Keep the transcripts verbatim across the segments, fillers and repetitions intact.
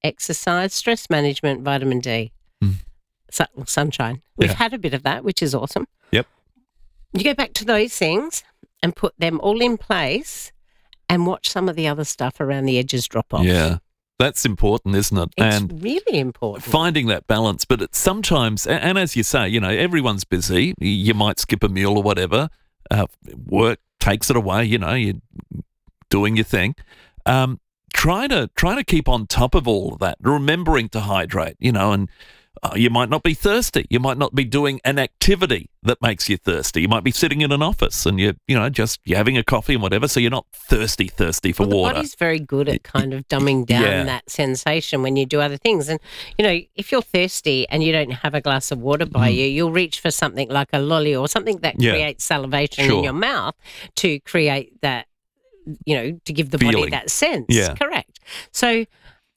exercise, stress management, vitamin D, Mm. Sun, sunshine. We've Yeah. had a bit of that, which is awesome. Yep. You go back to those things and put them all in place and watch some of the other stuff around the edges drop off. Yeah. That's important, isn't it? It's and really important. finding that balance, but it's sometimes, and, and as you say, you know, everyone's busy. You might skip a meal or whatever. Uh, work takes it away. You know, you're doing your thing. Um, try to try to keep on top of all of that, remembering to hydrate. You know, and uh, you might not be thirsty. You might not be doing an activity that makes you thirsty. You might be sitting in an office and you you know just you're having a coffee and whatever, so you're not thirsty thirsty for well, the water. body's very good at kind of dumbing down Yeah. that sensation when you do other things. And, you know, if you're thirsty and you don't have a glass of water by Mm. you, you'll reach for something like a lolly or something that Yeah. creates salivation Sure. in your mouth to create that, you know, to give the body Feeling. that sense. Yeah. Correct. So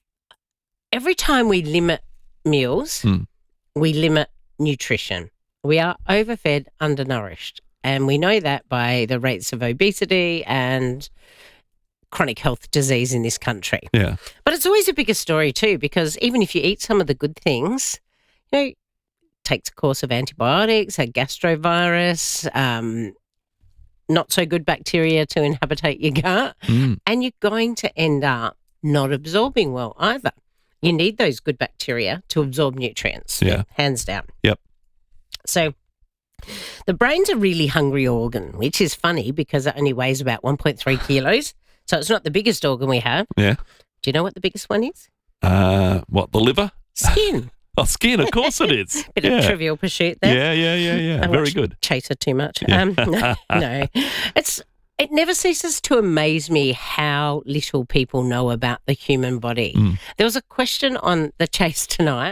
every time we limit meals, Mm. we limit nutrition. We are overfed, undernourished. And we know that by the rates of obesity and chronic health disease in this country. Yeah. But it's always a bigger story too, because even if you eat some of the good things, you know, takes a course of antibiotics, a gastrovirus, um, not so good bacteria to inhabitate your gut, Mm. and you're going to end up not absorbing well either. You need those good bacteria to absorb nutrients. Yeah. Hands down. Yep. So the brain's a really hungry organ, which is funny because it only weighs about one point three kilos. So it's not the biggest organ we have. Yeah. Do you know what the biggest one is? Uh, what, the liver? Skin. Oh, skin, of course it is. Bit yeah. of Trivial Pursuit there. Yeah, yeah, yeah, yeah. I Very watch good. Chaser too much. Yeah. Um, no, no. It's it never ceases to amaze me how little people know about the human body. Mm. There was a question on the Chase tonight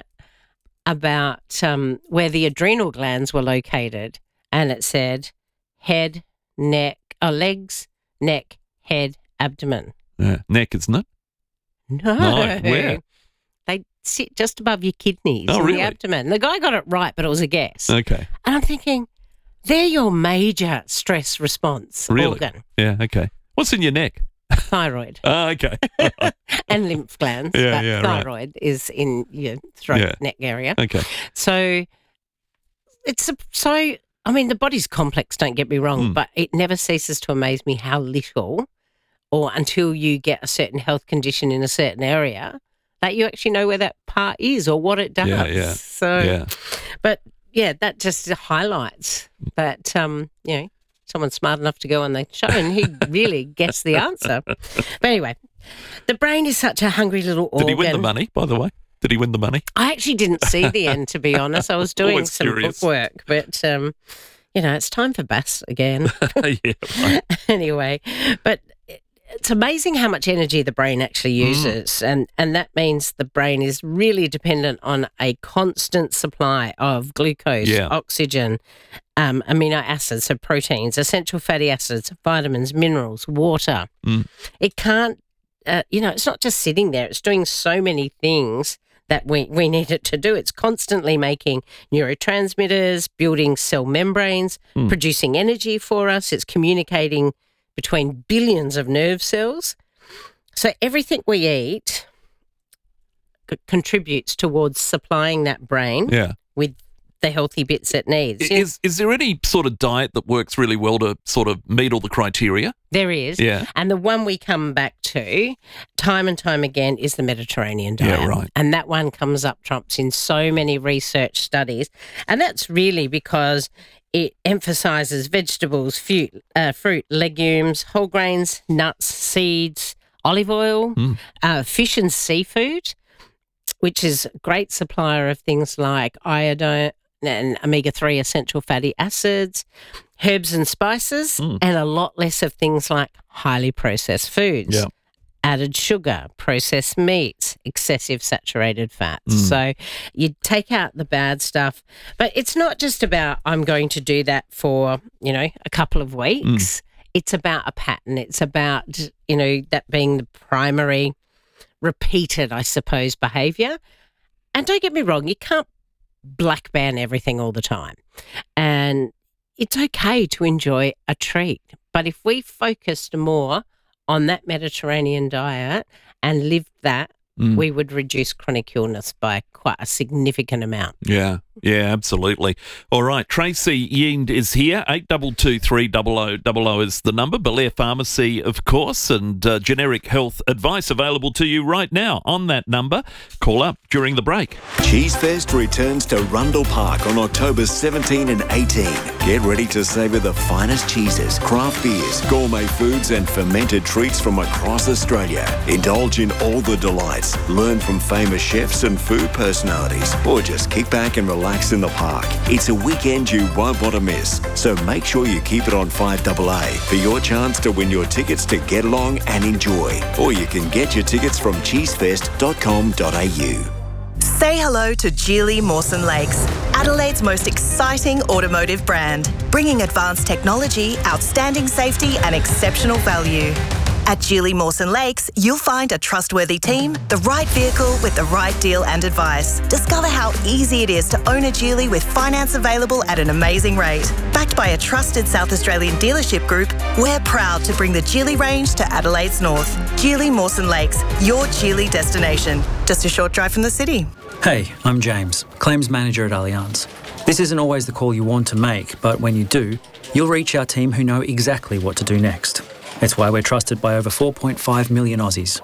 about um, where the adrenal glands were located, and it said head, neck, or legs, neck, head, abdomen. Yeah. Neck, isn't it? No, No, where? They sit just above your kidneys Oh, in really? the abdomen. The guy got it right, but it was a guess. Okay. And I'm thinking, they're your major stress response Really? organ, Yeah, okay. What's in your neck? thyroid Oh, okay. and lymph glands. Yeah, but yeah, right. thyroid is in your throat, Yeah. neck area. Okay. So it's a, so, I mean, the body's complex, don't get me wrong, Mm. but it never ceases to amaze me how little, or until you get a certain health condition in a certain area, that you actually know where that part is or what it does. Yeah, yeah, So, Yeah. but yeah, that just highlights that, um, you know, someone's smart enough to go on the show and he really guessed the answer. But anyway, the brain is such a hungry little organ. Did he win the money, by the way? Did he win the money? I actually didn't see the end, to be honest. I was doing Always some curious. book work, but, um, you know, it's time for Bass again. yeah. Right. Anyway, but it's amazing how much energy the brain actually Mm. uses. And, and that means the brain is really dependent on a constant supply of glucose, Yeah. oxygen, um, amino acids, so proteins, essential fatty acids, vitamins, minerals, water. Mm. It can't, uh, you know, it's not just sitting there. It's doing so many things that we, we need it to do. It's constantly making neurotransmitters, building cell membranes, Mm. producing energy for us. It's communicating between billions of nerve cells. So everything we eat c- contributes towards supplying that brain Yeah. with the healthy bits it needs. You know, Is is there any sort of diet that works really well to sort of meet all the criteria? there is. Yeah. And the one we come back to time and time again is the Mediterranean Yeah, diet. right. And that one comes up trumps in so many research studies. And that's really because it emphasises vegetables, fruit, uh, fruit, legumes, whole grains, nuts, seeds, olive oil, Mm. uh, fish and seafood, which is a great supplier of things like iodine and omega three essential fatty acids, herbs and spices, Mm. and a lot less of things like highly processed foods. Yeah. Added sugar, processed meats, excessive saturated fats. Mm. So you take out the bad stuff. But it's not just about I'm going to do that for, you know, a couple of weeks. It's about a pattern. It's about, you know, that being the primary repeated, I suppose, behaviour. And don't get me wrong, you can't black ban everything all the time. And it's okay to enjoy a treat. But if we focused more on that Mediterranean diet and lived that Mm. we would reduce chronic illness by quite a significant amount. Yeah, yeah, absolutely. All right, Tracy Yiend is here. eight two two three zero zero zero zero is the number. Belair Pharmacy, of course, and uh, generic health advice available to you right now on that number. Call up during the break. Cheesefest returns to Rundle Park on October seventeenth and eighteenth. Get ready to savour the finest cheeses, craft beers, gourmet foods and fermented treats from across Australia. Indulge in all the delights. Learn from famous chefs and food personalities, or just kick back and relax in the park. It's a weekend you won't want to miss, so make sure you keep it on five A A for your chance to win your tickets to get along and enjoy. Or you can get your tickets from cheesefest dot com dot a u. Say hello to Geely Mawson Lakes, Adelaide's most exciting automotive brand, bringing advanced technology, outstanding safety and exceptional value. At Geely Mawson Lakes, you'll find a trustworthy team, the right vehicle with the right deal and advice. Discover how easy it is to own a Geely with finance available at an amazing rate. Backed by a trusted South Australian dealership group, we're proud to bring the Geely range to Adelaide's north. Geely Mawson Lakes, your Geely destination. Just a short drive from the city. Hey, I'm James, Claims Manager at Allianz. This isn't always the call you want to make, but when you do, you'll reach our team who know exactly what to do next. It's why we're trusted by over four point five million Aussies.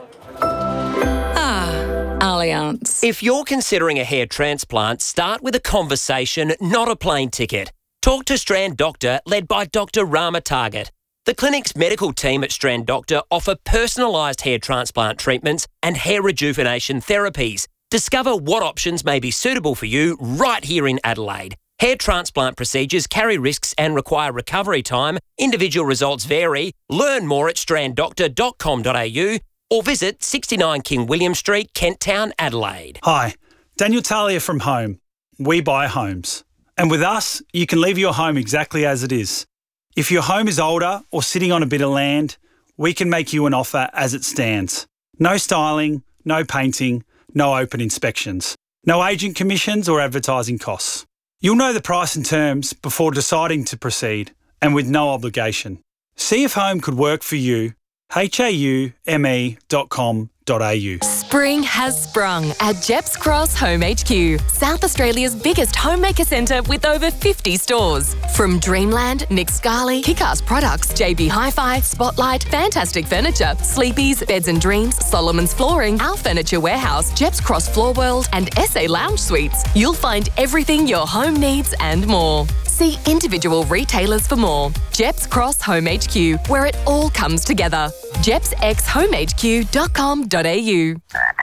Ah, Allianz. If you're considering a hair transplant, start with a conversation, not a plane ticket. Talk to Strand Doctor, led by Doctor Rama Target. The clinic's medical team at Strand Doctor offer personalised hair transplant treatments and hair rejuvenation therapies. Discover what options may be suitable for you right here in Adelaide. Hair transplant procedures carry risks and require recovery time. Individual results vary. Learn more at strand doctor dot com dot a u or visit sixty-nine King William Street, Kent Town, Adelaide. Hi, Daniel Talia from Home. We buy homes. And with us, you can leave your home exactly as it is. If your home is older or sitting on a bit of land, we can make you an offer as it stands. No styling, no painting, no open inspections, no agent commissions or advertising costs. You'll know the price and terms before deciding to proceed, and with no obligation. See if home could work for you. H A U M E dot com dot a u. Spring has sprung at Jeps Cross Home H Q, South Australia's biggest homemaker centre with over fifty stores. From Dreamland, Nick Scali, Kick-Ass Products, J B Hi-Fi, Spotlight, Fantastic Furniture, Sleepy's, Beds and Dreams, Solomon's Flooring, Our Furniture Warehouse, Jeps Cross Floor World and S A Lounge Suites. You'll find everything your home needs and more. See individual retailers for more. Jeps Cross Home H Q, where it all comes together. jeps x home h q dot com dot a u.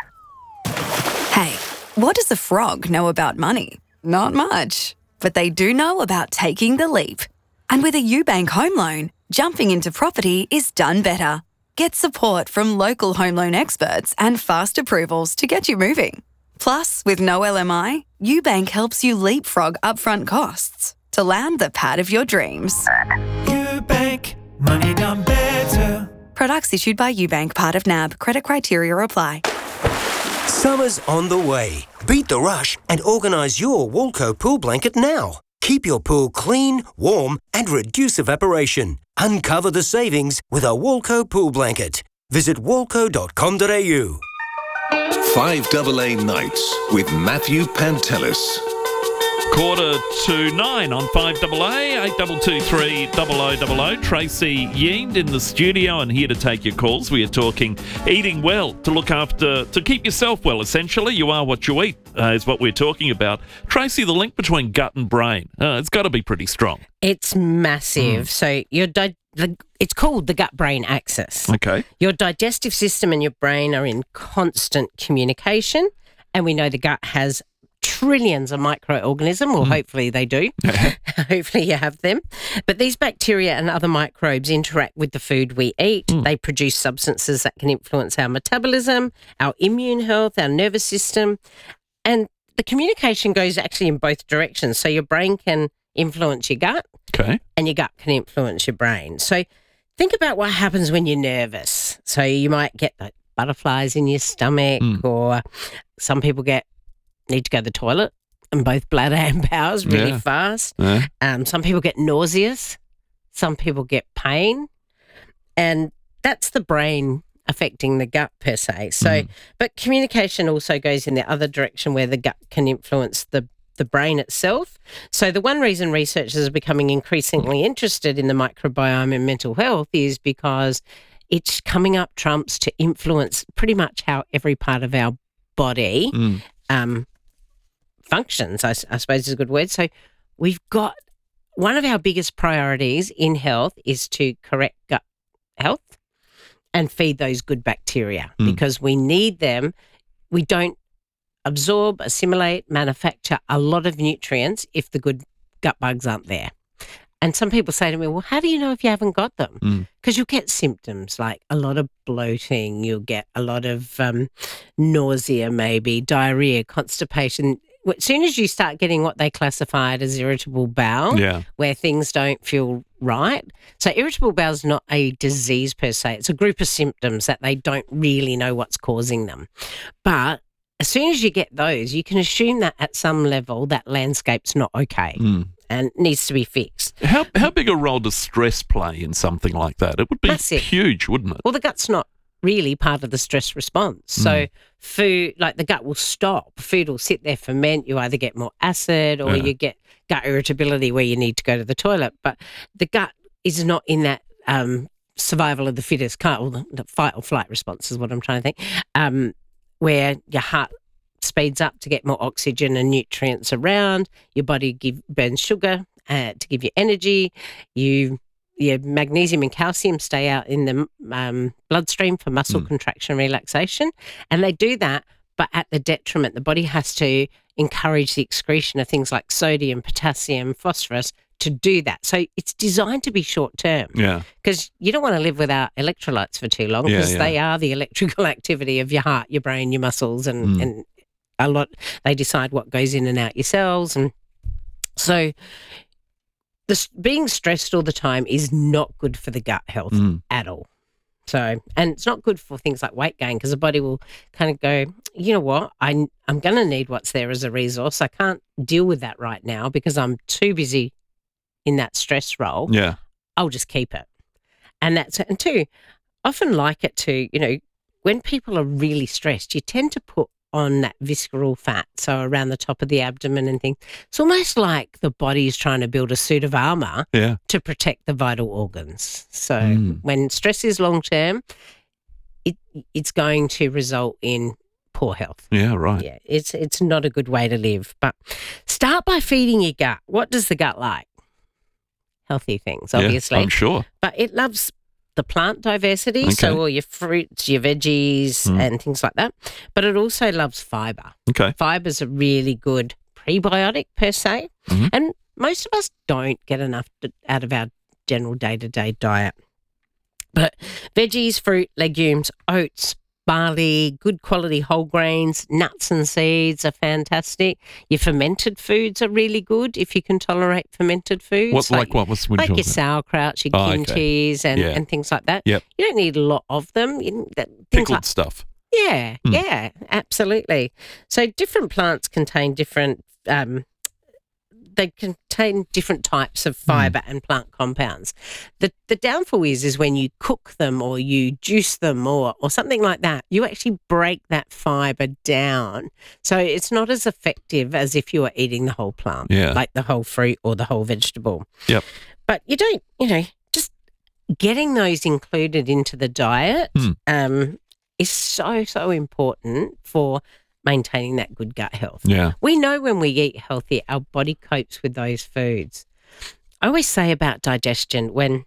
Hey, what does a frog know about money? Not much. But they do know about taking the leap. And with a UBank home loan, jumping into property is done better. Get support from local home loan experts and fast approvals to get you moving. Plus, with no L M I, UBank helps you leapfrog upfront costs to land the pad of your dreams. UBank, money done better. Products issued by UBank, part of N A B. Credit criteria apply. Summer's on the way. Beat the rush and organise your Woolco pool blanket now. Keep your pool clean, warm and reduce evaporation. Uncover the savings with a Woolco pool blanket. Visit woolco dot com dot a u. five A A Nights with Matthew Pantelis. Quarter to nine on five A A, eight two two three zero zero zero zero. Tracy Yiend in the studio and here to take your calls. We are talking eating well to look after, to keep yourself well, essentially. You are what you eat, uh, is what we're talking about. Tracy, the link between gut and brain, uh, it's got to be pretty strong. It's massive. Mm. So your di- the, it's called the gut-brain axis. Okay. Your digestive system and your brain are in constant communication, and we know the gut has trillions of microorganisms, or mm. hopefully they do. Hopefully you have them. But these bacteria and other microbes interact with the food we eat. Mm. They produce substances that can influence our metabolism, our immune health, our nervous system. And the communication goes actually in both directions. So your brain can influence your gut, okay, and your gut can influence your brain. So think about what happens when you're nervous. So you might get like butterflies in your stomach, mm. or some people get need to go to the toilet and both bladder and bowels really yeah. fast. Yeah. Um, some people get nauseous. Some people get pain. And that's the brain affecting the gut per se. So, Mm. but communication also goes in the other direction where the gut can influence the the brain itself. So the one reason researchers are becoming increasingly interested in the microbiome and mental health is because it's coming up trumps to influence pretty much how every part of our body Mm. um, functions, I, s- I suppose is a good word. So we've got one of our biggest priorities in health is to correct gut health and feed those good bacteria Mm. because we need them. We don't absorb, assimilate, manufacture a lot of nutrients if the good gut bugs aren't there. And some people say to me, well, how do you know if you haven't got them? Mm. Because you'll get symptoms like a lot of bloating, you'll get a lot of um, nausea maybe, diarrhea, constipation. As soon as you start getting what they classified as irritable bowel, Yeah. where things don't feel right. So irritable bowel is not a disease per se. It's a group of symptoms that they don't really know what's causing them. But as soon as you get those, you can assume that at some level that landscape's not okay Mm. and needs to be fixed. How how big a role does stress play in something like that? It would be Massive. huge, wouldn't it? Well, the gut's not really part of the stress response. So Mm. food, like the gut will stop. Food will sit there, ferment. You either get more acid or Yeah. you get gut irritability where you need to go to the toilet. But the gut is not in that um, survival of the fittest kind, or the, the fight or flight response is what I'm trying to think, um, where your heart speeds up to get more oxygen and nutrients around. Your body give, burns sugar uh, to give you energy. You Your magnesium and calcium stay out in the um, bloodstream for muscle Mm. contraction and relaxation. And they do that, but at the detriment. The body has to encourage the excretion of things like sodium, potassium, phosphorus to do that. So it's designed to be short term Yeah. because you don't want to live without electrolytes for too long Yeah, because yeah. they are the electrical activity of your heart, your brain, your muscles, and, Mm. and a lot. They decide what goes in and out your cells. And so this, being stressed all the time is not good for the gut health Mm. at all. So, and it's not good for things like weight gain because the body will kind of go, you know what, I, I'm going to need what's there as a resource. I can't deal with that right now because I'm too busy in that stress role. Yeah. I'll just keep it. And that's, and two, often like it to, you know, when people are really stressed, you tend to put on that visceral fat, so around the top of the abdomen and things. It's almost like the body is trying to build a suit of armour Yeah. to protect the vital organs. So Mm. when stress is long term, it it's going to result in poor health. Yeah, right. Yeah, it's it's not a good way to live. But start by feeding your gut. What does the gut like? Healthy things, Yeah, obviously. I'm sure. But it loves the plant diversity, Okay. so all your fruits, your veggies, Mm. and things like that. But it also loves fibre. Okay. Fiber's a really good prebiotic per se, Mhm. and most of us don't get enough to, out of our general day-to-day diet. But veggies, fruit, legumes, oats, barley, good quality whole grains, nuts and seeds are fantastic. Your fermented foods are really good if you can tolerate fermented foods. What like what was Like your what- sauerkraut, your Oh, okay. kimchis, and, Yeah. and things like that. Yep. You don't need a lot of them. You, that, things Pickled like, stuff. yeah, Mm. yeah, absolutely. So different plants contain different. Um, they contain different types of fibre and plant compounds. The the downfall is is when you cook them or you juice them or or something like that, you actually break that fibre down. So it's not as effective as if you were eating the whole plant, Yeah. like the whole fruit or the whole vegetable. Yep. But you don't, you know, just getting those included into the diet Hmm. um, is so, so important for maintaining that good gut health. Yeah. We know when we eat healthy, our body copes with those foods. I always say about digestion when,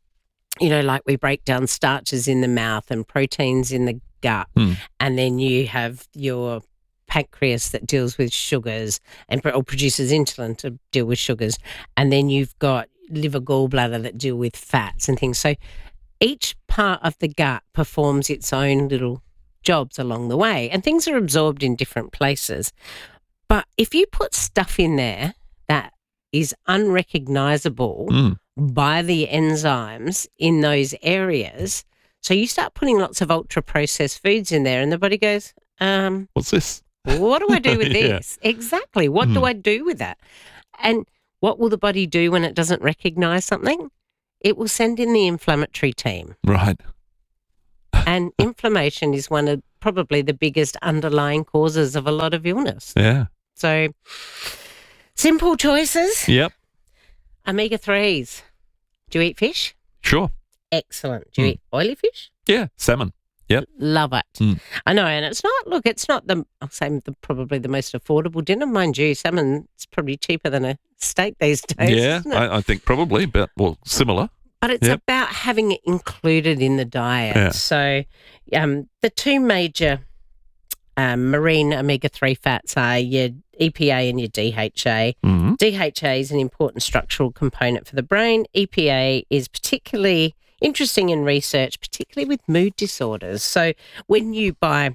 you know, like we break down starches in the mouth and proteins in the gut, Hmm. and then you have your pancreas that deals with sugars and or produces insulin to deal with sugars, and then you've got liver, gallbladder that deal with fats and things. So each part of the gut performs its own little jobs along the way, and things are absorbed in different places. But if you put stuff in there that is unrecognizable Mm. by the enzymes in those areas, so you start putting lots of ultra processed foods in there and the body goes, um, What's this? what do I do with Yeah. this? Exactly. What do Mm. I do with that? And what will the body do when it doesn't recognize something? It will send in the inflammatory team. Right. And inflammation is one of probably the biggest underlying causes of a lot of illness. Yeah. So, simple choices. Yep. Omega threes. Do you eat fish? Sure. Excellent. Do you Mm. eat oily fish? Yeah. Salmon. Yep. Love it. Mm. I know, and it's not, look, it's not the, I'll say the, probably the most affordable dinner. Mind you, salmon is probably cheaper than a steak these days. Yeah, isn't it? I, I think probably, but, well, similar. But it's Yep. about having it included in the diet. Yeah. So um, the two major um, marine omega three fats are your E P A and your D H A. Mhm. D H A is an important structural component for the brain. E P A is particularly interesting in research, particularly with mood disorders. So when you buy,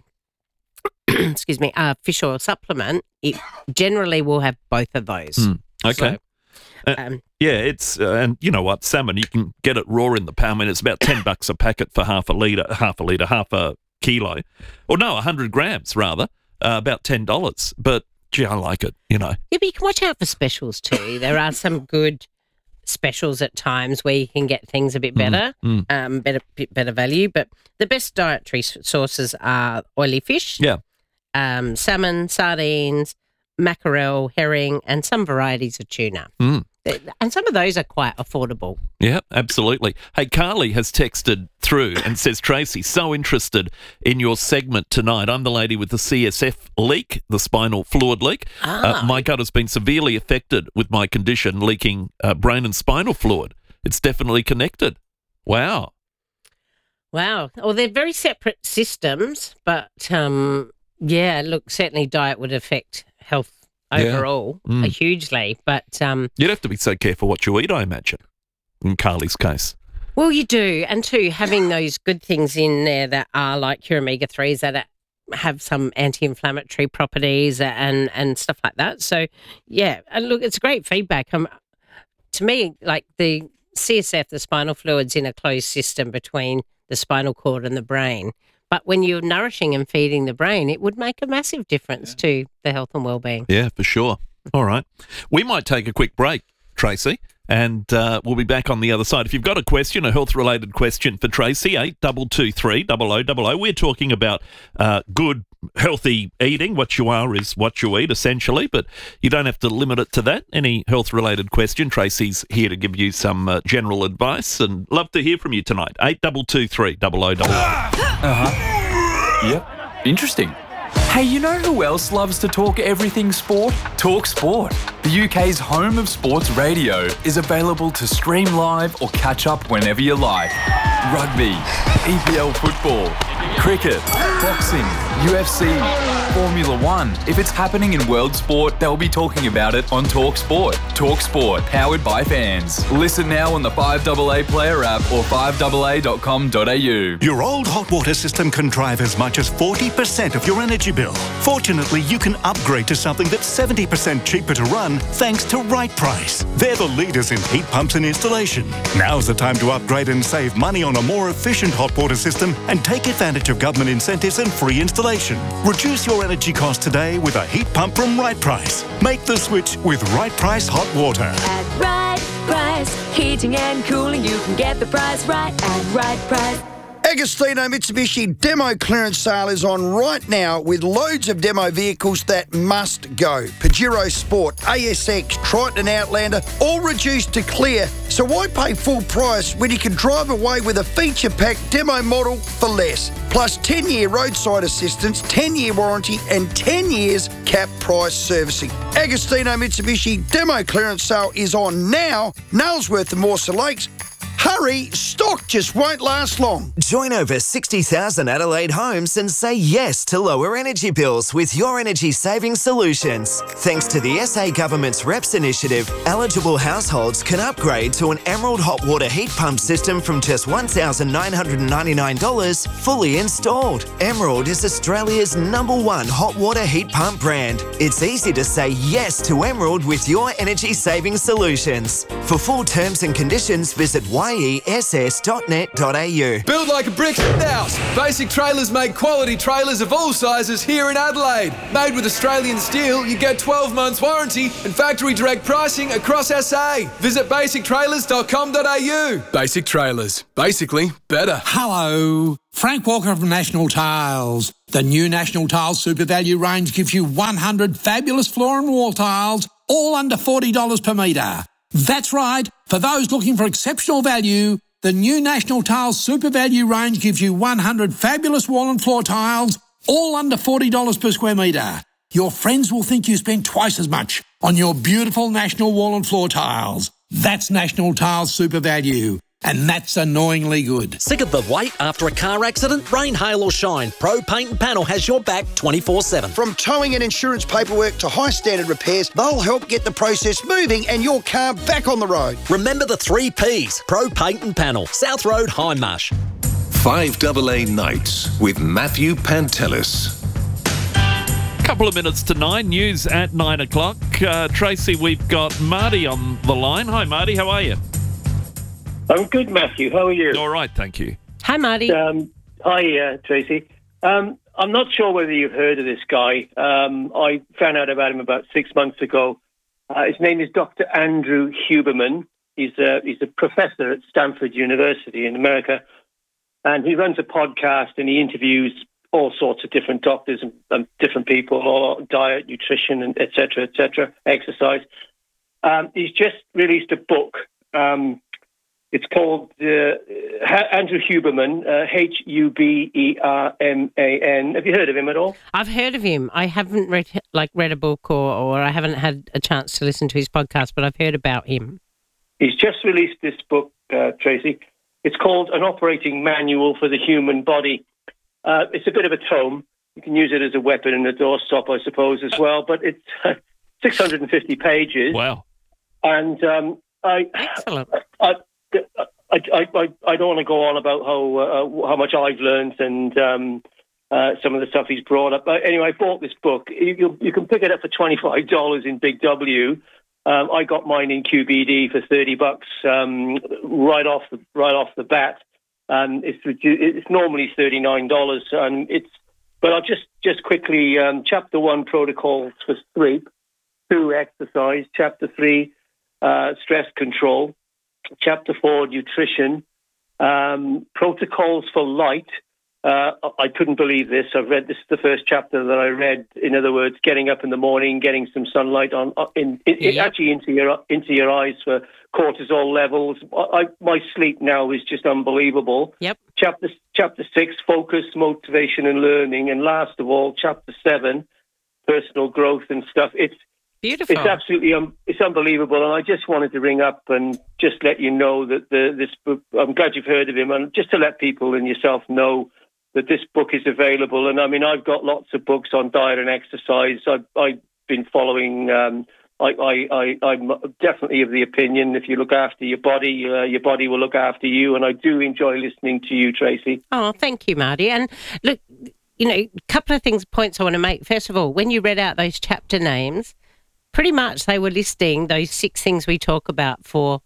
excuse me, a fish oil supplement, it generally will have both of those. Mm. Okay. So, Uh, um, yeah, it's uh, and you know what, salmon, you can get it raw in the pound. I mean, it's about ten bucks a packet for half a litre, half a litre, half a kilo. Or no, one hundred grams rather, uh, about ten dollars. But, gee, I like it, you know. Yeah, but you can watch out for specials too. There are some good specials at times where you can get things a bit better, mm. um, better, bit better value. But the best dietary s- sources are oily fish, Yeah. um, salmon, sardines, mackerel, herring, and some varieties of tuna. Mm. Th- And some of those are quite affordable. Yeah, absolutely. Hey, Carly has texted through and says, Tracy, so interested in your segment tonight. I'm the lady with the C S F leak, the spinal fluid leak. Ah. Uh, my gut has been severely affected with my condition, leaking uh, brain and spinal fluid. It's definitely connected. Wow. Wow. Well, they're very separate systems, but um, yeah, look, certainly diet would affect health Yeah. overall Mm. uh, hugely. But um, You'd have to be so careful what you eat, I imagine, in Carly's case. well, you do. And two, having those good things in there that are like your omega threes that are, have some anti-inflammatory properties and, and stuff like that. So, yeah, and look, it's great feedback. Um, to me, like the C S F, the spinal fluid's in a closed system between the spinal cord and the brain. But when you're nourishing and feeding the brain, it would make a massive difference to the health and well-being. Yeah, for sure. All right. We might take a quick break, Tracy, and uh, we'll be back on the other side. If you've got a question, a health-related question for Tracy, eight two two three, double oh double oh. We're talking about uh, good, healthy eating. What you are is what you eat, essentially, but you don't have to limit it to that. Any health-related question, Tracy's here to give you some uh, general advice, and love to hear from you tonight. eight two two three, double oh double oh. Uh-huh. Yep. Interesting. Hey, you know who else loves to talk everything sport? Talk Sport. The U K's home of sports radio is available to stream live or catch up whenever you like. Rugby, E P L football, cricket, boxing, U F C, Formula One. If it's happening in world sport, they'll be talking about it on Talk Sport. Talk Sport, powered by fans. Listen now on the five A A Player app or five A A dot com dot a u. Your old hot water system can drive as much as forty percent of your energy bill. Fortunately, you can upgrade to something that's seventy percent cheaper to run thanks to Right Price. They're the leaders in heat pumps and installation. Now's the time to upgrade and save money on a more efficient hot water system and take advantage of government incentives and free installation. Reduce your energy costs today with a heat pump from Right Price. Make the switch with Right Price Hot Water. At Right Price, heating and cooling, you can get the price right at Right Price. Agostino Mitsubishi demo clearance sale is on right now with loads of demo vehicles that must go. Pajero Sport, A S X, Triton Outlander, all reduced to clear. So why pay full price when you can drive away with a feature-packed demo model for less? Plus ten-year roadside assistance, ten-year warranty and ten years cap price servicing. Agostino Mitsubishi demo clearance sale is on now. Nailsworth and Morsa Lakes. Hurry, stock just won't last long. Join over sixty thousand Adelaide homes and say yes to lower energy bills with Your Energy Saving Solutions. Thanks to the S A Government's R E P S initiative, eligible households can upgrade to an Emerald hot water heat pump system from just one thousand nine hundred ninety-nine dollars fully installed. Emerald is Australia's number one hot water heat pump brand. It's easy to say yes to Emerald with Your Energy Saving Solutions. For full terms and conditions, visit y e s s dot net dot a u. Build like a brick house. Basic Trailers make quality trailers of all sizes here in Adelaide. Made with Australian steel, you get twelve months warranty and factory direct pricing across S A. Visit basic trailers dot com dot a u. Basic Trailers. Basically better. Hello. Frank Walker from National Tiles. The new National Tiles Super Value range gives you one hundred fabulous floor and wall tiles, all under forty dollars per metre. That's right. For those looking for exceptional value, the new National Tiles Super Value range gives you one hundred fabulous wall and floor tiles, all under forty dollars per square metre. Your friends will think you spent twice as much on your beautiful National wall and floor tiles. That's National Tiles Super Value. And that's annoyingly good. Sick of the wait after a car accident? Rain, hail or shine, Pro Paint and Panel has your back twenty-four seven. From towing and insurance paperwork to high standard repairs, they'll help get the process moving and your car back on the road. Remember the three P's. Pro Paint and Panel, South Road, Hindmarsh. five A A Nights with Matthew Pantelis. Couple of minutes to nine, news at nine o'clock. Uh, Tracy, we've got Marty on the line. Hi, Marty, how are you? I'm good, Matthew. How are you? All right, thank you. Hi, Marty. Um, hi, uh, Tracy. Um, I'm not sure whether you've heard of this guy. Um, I found out about him about six months ago. Uh, his name is Doctor Andrew Huberman. He's a, he's a professor at Stanford University in America, and he runs a podcast and he interviews all sorts of different doctors and, and different people, or diet, nutrition, and et cetera, et cetera, exercise. Um, he's just released a book. Um, It's called uh, Andrew Huberman, uh, H U B E R M A N. Have you heard of him at all? I've heard of him. I haven't read like read a book or, or I haven't had a chance to listen to his podcast, but I've heard about him. He's just released this book, uh, Tracy. It's called An Operating Manual for the Human Body. Uh, it's a bit of a tome. You can use it as a weapon and a doorstop, I suppose, as well. But it's uh, six hundred fifty pages. Wow. And um, I... Excellent. I, I, I, I, I don't want to go on about how uh, how much I've learned and um, uh, some of the stuff he's brought up. But anyway, I bought this book. You, you can pick it up for twenty-five dollars in Big W. Um, I got mine in Q B D for thirty bucks um, right off the right off the bat. Um, it's it's normally thirty-nine dollars, and it's. But I'll just just quickly um, chapter one, protocols for sleep, two, exercise, chapter three, uh, stress control. Chapter four, nutrition, um, protocols for light. Uh, I couldn't believe this. I've read this is the first chapter that I read. In other words, getting up in the morning, getting some sunlight on, in, in, yeah. actually into your into your eyes for cortisol levels. I, my sleep now is just unbelievable. Yep. Chapter chapter six, focus, motivation, and learning, and last of all, chapter seven, personal growth and stuff. It's Beautiful. It's absolutely um, it's unbelievable, and I just wanted to ring up and just let you know that the this book. I'm glad you've heard of him, and just to let people and yourself know that this book is available. And I mean, I've got lots of books on diet and exercise. I've, I've been following. Um, I, I, I, I'm definitely of the opinion if you look after your body, uh, your body will look after you. And I do enjoy listening to you, Tracy. Oh, thank you, Marty. And look, you know, a couple of things, points I want to make. First of all, when you read out those chapter names, pretty much they were listing those six things we talk about for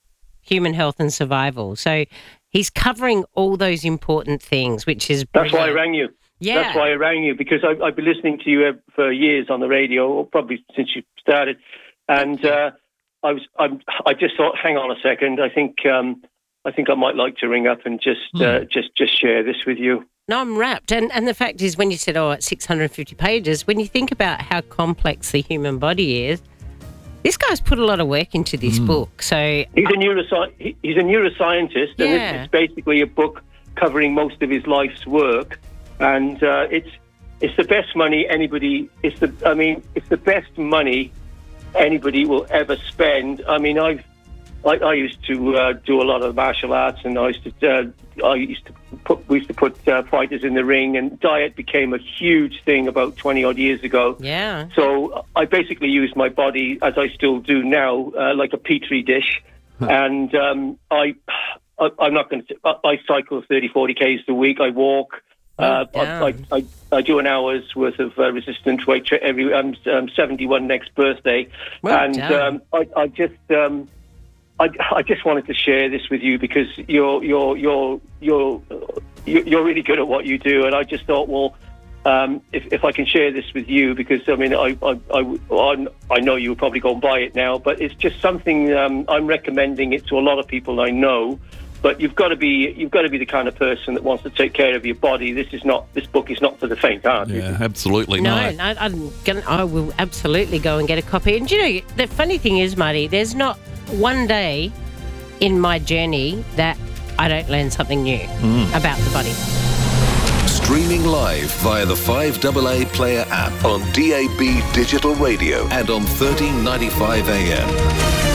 human health and survival. So he's covering all those important things, which is brilliant. That's why I rang you. Yeah. That's why I rang you, because I, I've been listening to you for years on the radio, or probably since you started. And uh, I was, I'm, I just thought, hang on a second. I think, um, I think I might like to ring up and just, mm. uh, just, just share this with you. No, I'm wrapped. And and the fact is, when you said, oh, it's six hundred fifty pages, when you think about how complex the human body is, this guy's put a lot of work into this mm. book. So he's a neurosci- he's a neuroscientist, yeah. and it's, it's basically a book covering most of his life's work. And uh, it's it's the best money anybody. It's the I mean, it's the best money anybody will ever spend. I mean, I've I, I used to uh, do a lot of martial arts, and I used to uh, I used to put we used to put uh, fighters in the ring, and diet became a huge thing about twenty odd years ago. Yeah. So I basically used my body, as I still do now, uh, like a petri dish, and um, I, I I'm not going to. I cycle thirty, forty kays a week. I walk. Uh, I, I, I, I do an hour's worth of uh, resistance weight tra- every. I'm, I'm seventy-one next birthday, well and um, I, I just um, I, I just wanted to share this with you because you're you're you're you're you're really good at what you do, and I just thought, well, um, if if I can share this with you, because I mean, I I I, I know you would probably go and buy it now, but it's just something um, I'm recommending it to a lot of people I know. But you've got to be you've got to be the kind of person that wants to take care of your body. This is not this book is not for the faint-hearted. Yeah, absolutely No, not. no, I'm gonna, I will absolutely go and get a copy. And you know, the funny thing is, Marty, there's not one day in my journey that I don't learn something new Mm. about the body. Streaming live via the five A A Player app on D A B Digital Radio and on thirteen ninety-five A M.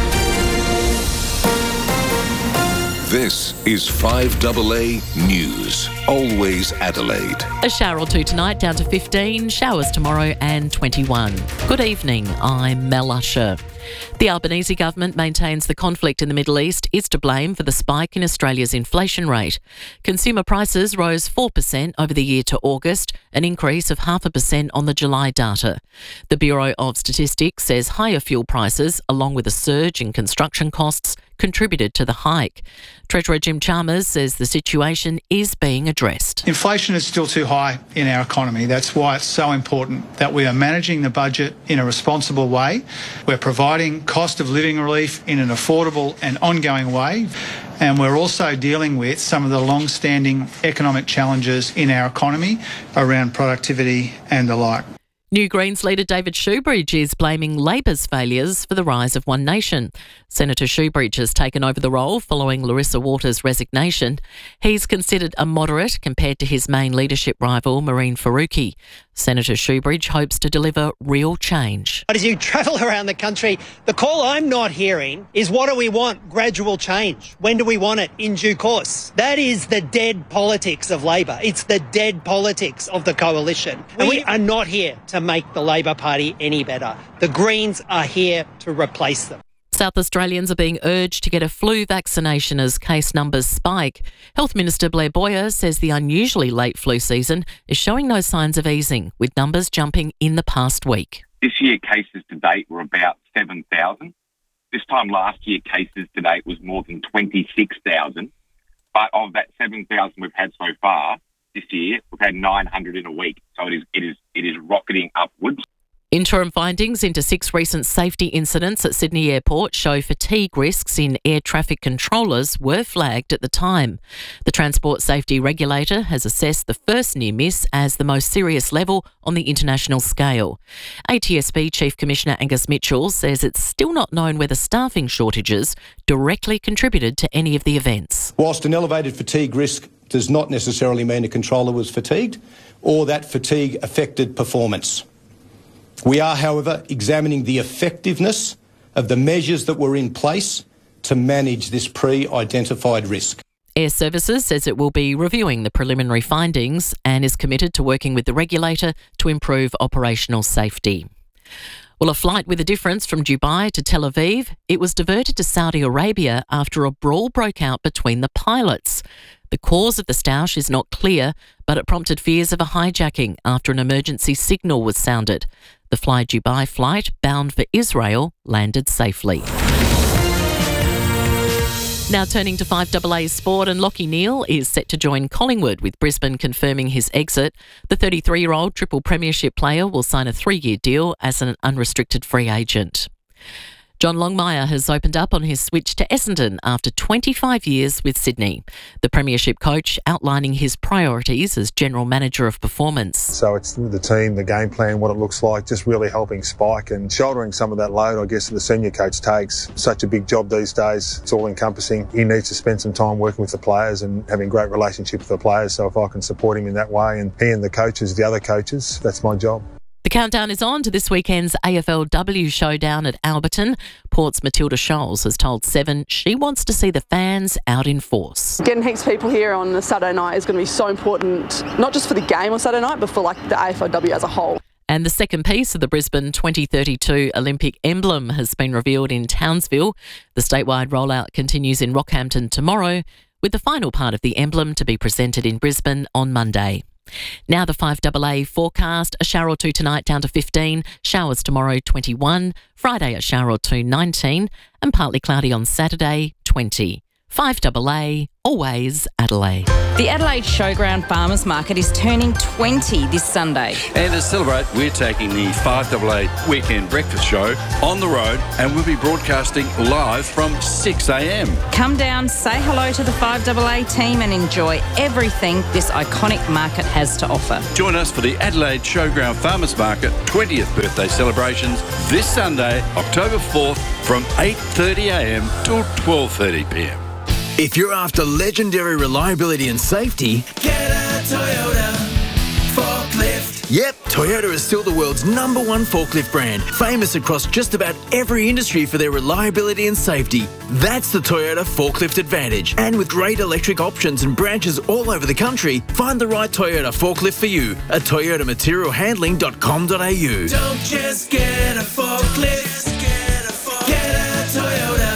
This is five A A News. Always Adelaide. A shower or two tonight, down to fifteen. Showers tomorrow and twenty-one. Good evening, I'm Mel Usher. The Albanese government maintains the conflict in the Middle East is to blame for the spike in Australia's inflation rate. Consumer prices rose four percent over the year to August, an increase of half a percent on the July data. The Bureau of Statistics says higher fuel prices, along with a surge in construction costs, contributed to the hike. Treasurer Jim Chalmers says the situation is being addressed. Inflation is still too high in our economy. That's why it's so important that we are managing the budget in a responsible way. We're providing cost of living relief in an affordable and ongoing way. And we're also dealing with some of the long-standing economic challenges in our economy around productivity and the like. New Greens leader David Shoebridge is blaming Labor's failures for the rise of One Nation. Senator Shoebridge has taken over the role following Larissa Waters' resignation. He's considered a moderate compared to his main leadership rival, Marine Faruqi. Senator Shoebridge hopes to deliver real change. But as you travel around the country, the call I'm not hearing is, what do we want? Gradual change. When do we want it? In due course. That is the dead politics of Labor. It's the dead politics of the coalition. And we are not here to make the Labor Party any better. The Greens are here to replace them. South Australians are being urged to get a flu vaccination as case numbers spike. Health Minister Blair Boyer says the unusually late flu season is showing no signs of easing, with numbers jumping in the past week. This year, cases to date were about seven thousand. This time last year, cases to date was more than twenty-six thousand. But of that seven thousand we've had so far this year, we've had nine hundred in a week. So it is, it is, it is rocketing upwards. Interim findings into six recent safety incidents at Sydney Airport show fatigue risks in air traffic controllers were flagged at the time. The Transport Safety Regulator has assessed the first near miss as the most serious level on the international scale. A T S B Chief Commissioner Angus Mitchell says it's still not known whether staffing shortages directly contributed to any of the events. Whilst an elevated fatigue risk does not necessarily mean a controller was fatigued or that fatigue affected performance. We are, however, examining the effectiveness of the measures that were in place to manage this pre-identified risk. Air Services says it will be reviewing the preliminary findings and is committed to working with the regulator to improve operational safety. Well, a flight with a difference from Dubai to Tel Aviv, it was diverted to Saudi Arabia after a brawl broke out between the pilots. The cause of the stoush is not clear, but it prompted fears of a hijacking after an emergency signal was sounded. The Fly Dubai flight, bound for Israel, landed safely. Now turning to five A A sport, and Lachie Neale is set to join Collingwood, with Brisbane confirming his exit. The thirty-three-year-old triple premiership player will sign a three-year deal as an unrestricted free agent. John Longmire has opened up on his switch to Essendon after twenty-five years with Sydney. The premiership coach outlining his priorities as general manager of performance. So it's the team, the game plan, what it looks like, just really helping Spike and shouldering some of that load, I guess, that the senior coach takes. Such a big job these days. It's all encompassing. He needs to spend some time working with the players and having great relationship with the players. So if I can support him in that way, and he and the coaches, the other coaches, that's my job. The countdown is on to this weekend's A F L W showdown at Alberton. Port's Matilda Scholes has told Seven she wants to see the fans out in force. Getting heaps of people here on a Saturday night is going to be so important, not just for the game on Saturday night, but for like the A F L W as a whole. And the second piece of the Brisbane twenty thirty-two Olympic emblem has been revealed in Townsville. The statewide rollout continues in Rockhampton tomorrow, with the final part of the emblem to be presented in Brisbane on Monday. Now the five A A forecast, a shower or two tonight down to fifteen, showers tomorrow twenty-one, Friday a shower or two nineteen, and partly cloudy on Saturday twenty. five A A, always Adelaide. The Adelaide Showground Farmers Market is turning twenty this Sunday. And to celebrate, we're taking the five A A Weekend Breakfast Show on the road, and we'll be broadcasting live from six a m. Come down, say hello to the five A A team and enjoy everything this iconic market has to offer. Join us for the Adelaide Showground Farmers Market twentieth birthday celebrations this Sunday, October fourth from eight thirty a m till twelve thirty p m. If you're after legendary reliability and safety, get a Toyota forklift. Yep, Toyota is still the world's number one forklift brand, famous across just about every industry for their reliability and safety. That's the Toyota Forklift Advantage. And with great electric options and branches all over the country, find the right Toyota forklift for you at toyota material handling dot com dot a u. Don't just get a forklift, get a, forklift. Get a Toyota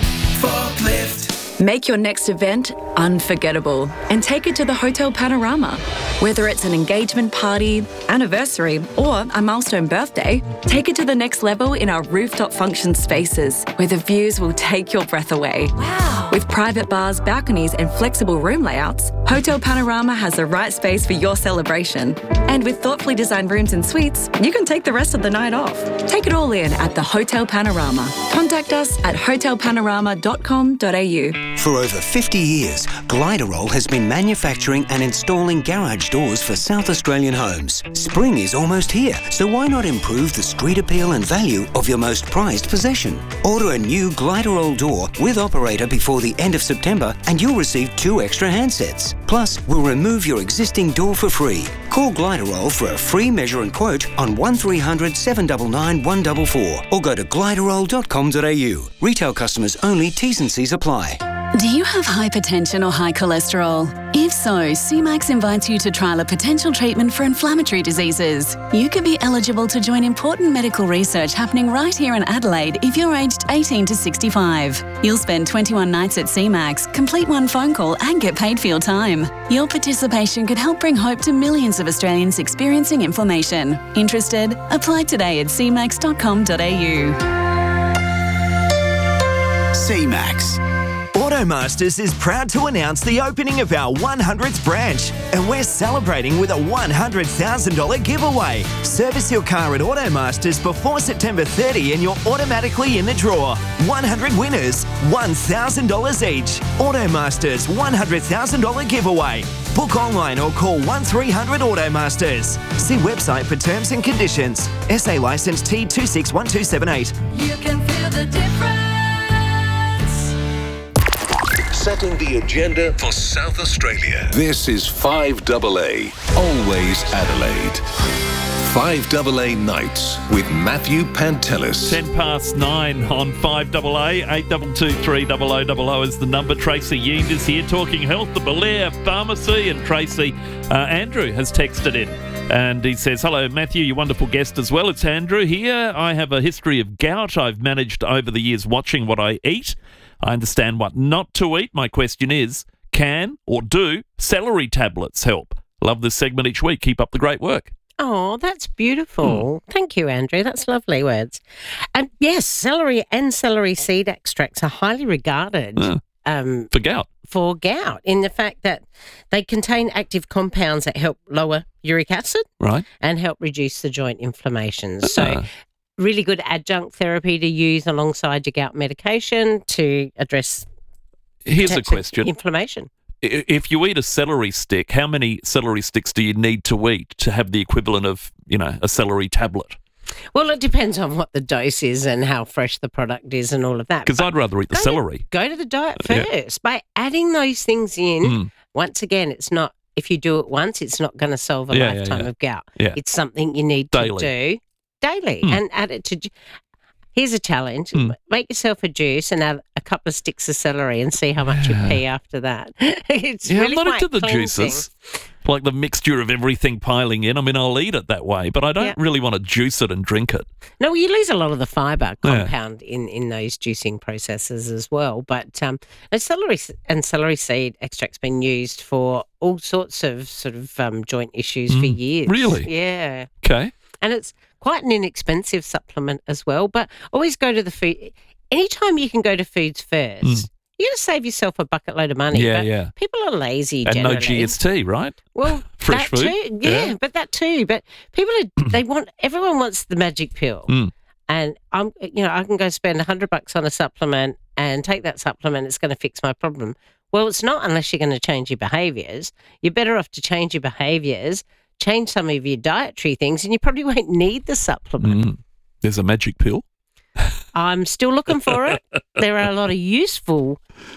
forklift. Make your next event unforgettable and take it to the Hotel Panorama. Whether it's an engagement party, anniversary, or a milestone birthday, take it to the next level in our rooftop function spaces, where the views will take your breath away. Wow! With private bars, balconies, and flexible room layouts, Hotel Panorama has the right space for your celebration. And with thoughtfully designed rooms and suites, you can take the rest of the night off. Take it all in at the Hotel Panorama. Contact us at hotel panorama dot com dot a u. For over fifty years, Gliderol has been manufacturing and installing garage doors for South Australian homes. Spring is almost here, so why not improve the street appeal and value of your most prized possession? Order a new Gliderol door with operator before the end of September and you'll receive two extra handsets. Plus, we'll remove your existing door for free. Call Gliderol for a free measure and quote on one three hundred, seven nine nine, one four four or go to gliderol dot com dot a u. Retail customers only, T's and C's apply. Do you have hypertension or high cholesterol? If so, C MAX invites you to trial a potential treatment for inflammatory diseases. You could be eligible to join important medical research happening right here in Adelaide if you're aged eighteen to sixty-five. You'll spend twenty-one nights at C MAX, complete one phone call and get paid for your time. Your participation could help bring hope to millions of Australians experiencing inflammation. Interested? Apply today at c max dot com dot a u. C MAX. Automasters is proud to announce the opening of our one hundredth branch, and we're celebrating with a one hundred thousand dollars giveaway. Service your car at Automasters before September thirtieth and you're automatically in the draw. one hundred winners, one thousand dollars each. Automasters one hundred thousand dollars giveaway. Book online or call one three hundred Automasters. See website for terms and conditions. S A licence T two six one two seven eight. You can feel the difference. Setting the agenda for South Australia. This is five A A, always Adelaide. five A A Nights with Matthew Pantelis. Ten past nine on five A A. eight two two three zero zero zero zero is the number. Tracy Yeend is here talking health, the Belair Pharmacy. And Tracy, uh, Andrew has texted in. And he says, hello, Matthew, you wonderful guest as well. It's Andrew here. I have a history of gout. I've managed over the years watching what I eat. I understand what not to eat. My question is, can or do celery tablets help? Love this segment each week. Keep up the great work. Oh, that's beautiful. Mm. Thank you, Andrew. That's lovely words. And yes, celery and celery seed extracts are highly regarded uh, um, for gout. For gout, in the fact that they contain active compounds that help lower uric acid, right, and help reduce the joint inflammation. Uh. So, really good adjunct therapy to use alongside your gout medication to address. Here's a question: inflammation. If you eat a celery stick, how many celery sticks do you need to eat to have the equivalent of, you know, a celery tablet? Well, it depends on what the dose is and how fresh the product is and all of that. Because I'd rather eat the go celery. To, go to the diet first. Yeah. By adding those things in, mm. once again, it's not, if you do it once, it's not going to solve a yeah, lifetime yeah, yeah. of gout. Yeah. It's something you need daily. to do daily mm. and add it to. Here's a challenge. Mm. Make yourself a juice and add a couple of sticks of celery and see how much you pee after that. It's yeah, really I'm not quite into the cleansing. juices. like the mixture of everything piling in. I mean, I'll eat it that way, but I don't Yeah. really want to juice it and drink it. No, you lose a lot of the fibre Yeah. compound in, in those juicing processes as well. But um, and celery s- and celery seed extract's been used for all sorts of sort of um, joint issues for Mm, years. really? Yeah. Okay. And it's quite an inexpensive supplement as well. But always go to the food. Anytime you can go to foods first, Mm. you're going to save yourself a bucket load of money. Yeah, but yeah. People are lazy And generally. no G S T, right? Well, Fresh that food? too. Yeah, Yeah. but that too. But people are, they want, everyone wants the magic pill. Mm. And I'm, you know, I can go spend a hundred bucks on a supplement and take that supplement. It's going to fix my problem. Well, it's not unless you're going to change your behaviours. You're better off to change your behaviours, change some of your dietary things, and you probably won't need the supplement. Mm. There's a magic pill. I'm still looking for it. There are a lot of useful